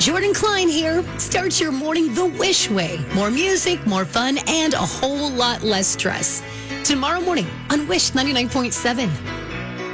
Jordan Klein here. Start your morning the Wish way. More music, more fun, and a whole lot less stress. Tomorrow morning on Wish 99.7.